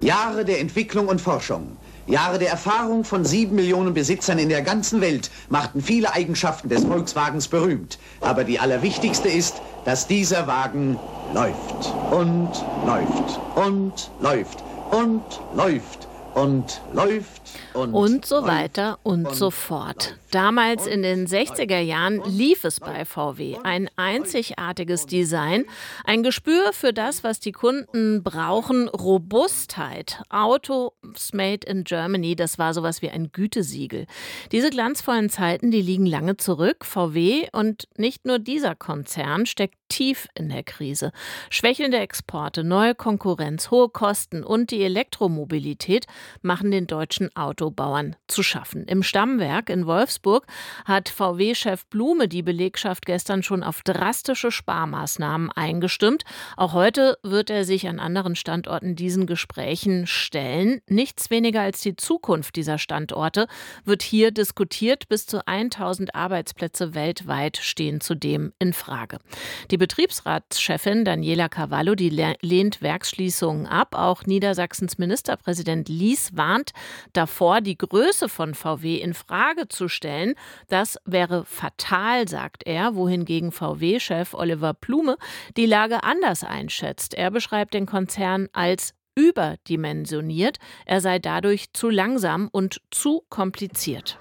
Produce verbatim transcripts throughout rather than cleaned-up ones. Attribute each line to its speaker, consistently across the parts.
Speaker 1: Jahre der Entwicklung und Forschung, Jahre der Erfahrung von sieben Millionen Besitzern in der ganzen Welt machten viele Eigenschaften des Volkswagens berühmt. Aber die allerwichtigste ist, dass dieser Wagen läuft und läuft und läuft und läuft und läuft. Und,
Speaker 2: und so weiter und, und so fort. Damals in den sechziger Jahren lief es bei V W. Ein einzigartiges Design, ein Gespür für das, was die Kunden brauchen, Robustheit. Autos made in Germany, das war sowas wie ein Gütesiegel. Diese glanzvollen Zeiten, die liegen lange zurück. V W und nicht nur dieser Konzern steckt tief in der Krise. Schwächelnde Exporte, neue Konkurrenz, hohe Kosten und die Elektromobilität machen den deutschen Autobauern zu schaffen. Im Stammwerk in Wolfsburg hat V W-Chef Blume die Belegschaft gestern schon auf drastische Sparmaßnahmen eingestimmt. Auch heute wird er sich an anderen Standorten diesen Gesprächen stellen. Nichts weniger als die Zukunft dieser Standorte wird hier diskutiert. Bis zu tausend Arbeitsplätze weltweit stehen zudem in Frage. Die Betriebsratschefin Daniela Cavallo, die lehnt Werksschließungen ab. Auch Niedersachsens Ministerpräsident Lies warnt davor, die Größe von V W in Frage zu stellen. Das wäre fatal, sagt er, wohingegen V W-Chef Oliver Blume die Lage anders einschätzt. Er beschreibt den Konzern als überdimensioniert. Er sei dadurch zu langsam und zu kompliziert.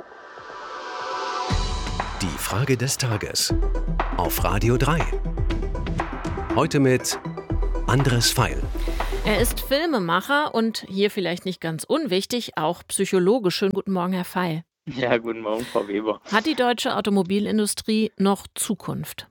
Speaker 3: Die Frage des Tages auf Radio drei. Heute mit Andres Feil.
Speaker 2: Er ist Filmemacher und hier vielleicht nicht ganz unwichtig, auch Psychologe. Schönen guten Morgen, Herr Feil.
Speaker 4: Ja, guten Morgen, Frau Weber.
Speaker 2: Hat die deutsche Automobilindustrie noch Zukunft?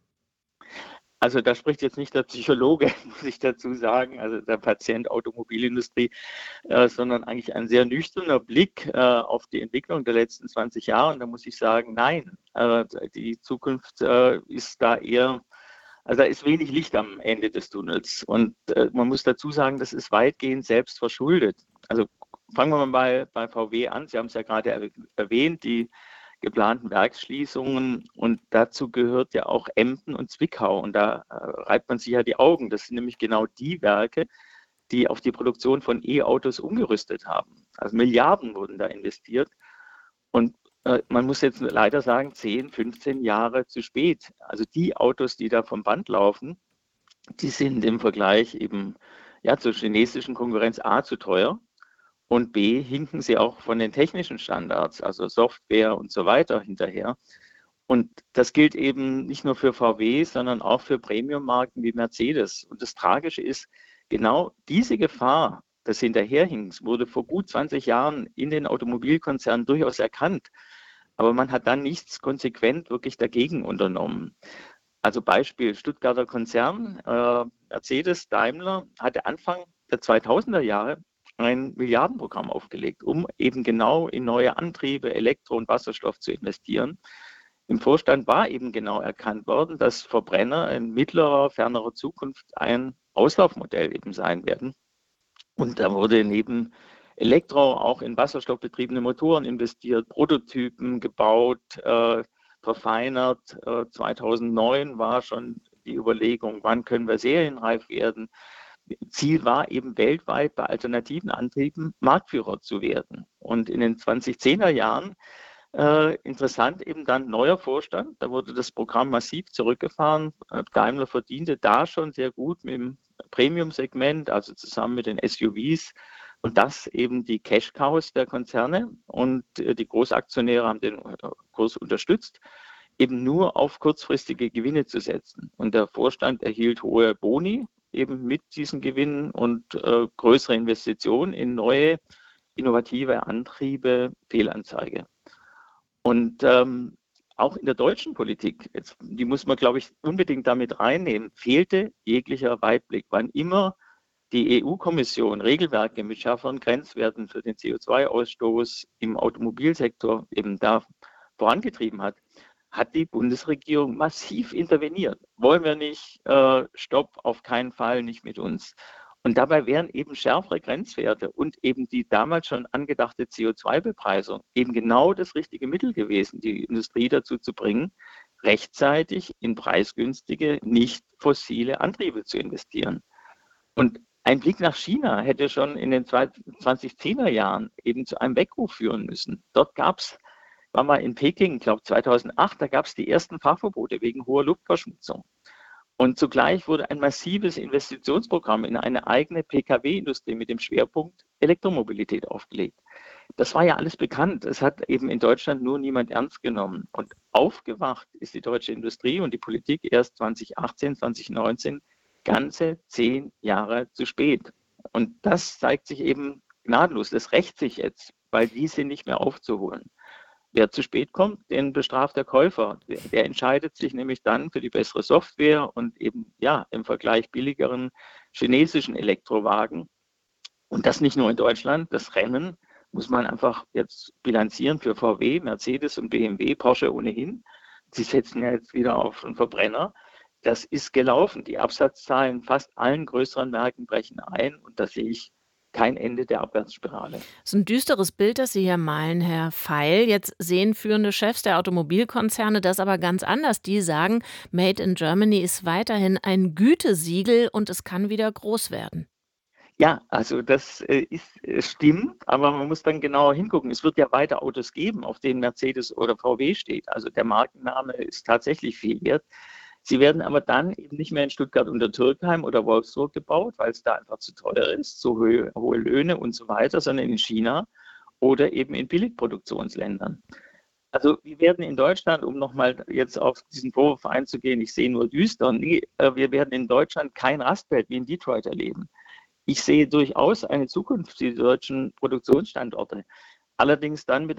Speaker 4: Also da spricht jetzt nicht der Psychologe, muss ich dazu sagen, also der Patient Automobilindustrie, äh, sondern eigentlich ein sehr nüchterner Blick äh, auf die Entwicklung der letzten zwanzig Jahre. Und da muss ich sagen, nein, äh, die Zukunft äh, ist da eher, also da ist wenig Licht am Ende des Tunnels. Und äh, man muss dazu sagen, das ist weitgehend selbst verschuldet. Also fangen wir mal bei, bei V W an. Sie haben es ja gerade erwähnt, die geplanten Werksschließungen, und dazu gehört ja auch Emden und Zwickau, und da äh, reibt man sich ja die Augen. Das sind nämlich genau die Werke, die auf die Produktion von E-Autos umgerüstet haben. Also Milliarden wurden da investiert, und äh, man muss jetzt leider sagen, zehn, fünfzehn Jahre zu spät. Also die Autos, die da vom Band laufen, die sind im Vergleich eben ja zur chinesischen Konkurrenz A zu teuer. Und B, hinken sie auch von den technischen Standards, also Software und so weiter, hinterher. Und das gilt eben nicht nur für V W, sondern auch für Premium-Marken wie Mercedes. Und das Tragische ist, genau diese Gefahr des Hinterherhinkens wurde vor gut zwanzig Jahren in den Automobilkonzernen durchaus erkannt. Aber man hat dann nichts konsequent wirklich dagegen unternommen. Also Beispiel Stuttgarter Konzern, äh, Mercedes, Daimler hatte Anfang der zweitausender Jahre ein Milliardenprogramm aufgelegt, um eben genau in neue Antriebe, Elektro- und Wasserstoff zu investieren. Im Vorstand war eben genau erkannt worden, dass Verbrenner in mittlerer, fernerer Zukunft ein Auslaufmodell eben sein werden. Und da wurde neben Elektro auch in wasserstoffbetriebene Motoren investiert, Prototypen gebaut, äh, verfeinert. Äh, zweitausendneun war schon die Überlegung, wann können wir serienreif werden. Ziel war eben weltweit bei alternativen Antrieben Marktführer zu werden. Und in den zwanzigzehner Jahren, äh, interessant, eben dann neuer Vorstand, da wurde das Programm massiv zurückgefahren. Äh, Daimler verdiente da schon sehr gut mit dem Premium-Segment, also zusammen mit den S U Vs, und das eben die Cash-Cows der Konzerne, und äh, die Großaktionäre haben den Kurs unterstützt, eben nur auf kurzfristige Gewinne zu setzen. Und der Vorstand erhielt hohe Boni, eben mit diesen Gewinnen, und äh, größere Investitionen in neue, innovative Antriebe, Fehlanzeige. Und ähm, auch in der deutschen Politik, jetzt, die muss man, glaube ich, unbedingt damit reinnehmen, fehlte jeglicher Weitblick. Wann immer die E U-Kommission Regelwerke mit schärferen Grenzwerten für den C O zwei Ausstoß im Automobilsektor eben da vorangetrieben hat, hat die Bundesregierung massiv interveniert. Wollen wir nicht, äh, stopp, auf keinen Fall, nicht mit uns. Und dabei wären eben schärfere Grenzwerte und eben die damals schon angedachte C O zwei Bepreisung eben genau das richtige Mittel gewesen, die Industrie dazu zu bringen, rechtzeitig in preisgünstige, nicht fossile Antriebe zu investieren. Und Ein Blick nach China hätte schon in den zweitausendzehner Jahren eben zu einem Weckruf führen müssen. Dort gab es, war mal in Peking, ich glaube zweitausendacht, da gab es die ersten Fahrverbote wegen hoher Luftverschmutzung. Und zugleich wurde ein massives Investitionsprogramm in eine eigene P K W-Industrie mit dem Schwerpunkt Elektromobilität aufgelegt. Das war ja alles bekannt. Es hat eben in Deutschland nur niemand ernst genommen. Und aufgewacht ist die deutsche Industrie und die Politik erst zweitausendachtzehn, zweitausendneunzehn, ganze zehn Jahre zu spät. Und das zeigt sich eben gnadenlos. Das rächt sich jetzt, weil die sind nicht mehr aufzuholen. Wer zu spät kommt, den bestraft der Käufer. Der, der entscheidet sich nämlich dann für die bessere Software und eben ja im Vergleich billigeren chinesischen Elektrowagen. Und das nicht nur in Deutschland. Das Rennen muss man einfach jetzt bilanzieren für V W, Mercedes und B M W, Porsche ohnehin. Sie setzen ja jetzt wieder auf einen Verbrenner. Das ist gelaufen. Die Absatzzahlen fast allen größeren Märkten brechen ein und da sehe ich kein Ende der Abwärtsspirale.
Speaker 2: Das ist ein düsteres Bild, das Sie hier malen, Herr Feil. Jetzt sehen führende Chefs der Automobilkonzerne das aber ganz anders. Die sagen, Made in Germany ist weiterhin ein Gütesiegel und es kann wieder groß werden.
Speaker 4: Ja, also das äh, ist, äh, stimmt, aber man muss dann genauer hingucken. Es wird ja weiter Autos geben, auf denen Mercedes oder V W steht. Also der Markenname ist tatsächlich viel wert. Sie werden aber dann eben nicht mehr in Stuttgart unter Türkheim oder Wolfsburg gebaut, weil es da einfach zu teuer ist, so hohe, hohe Löhne und so weiter, sondern in China oder eben in Billigproduktionsländern. Also wir werden in Deutschland, um nochmal jetzt auf diesen Vorwurf einzugehen, ich sehe nur düster, nee, wir werden in Deutschland kein Rastfeld wie in Detroit erleben. Ich sehe durchaus eine Zukunft für die deutschen Produktionsstandorte. Allerdings dann mit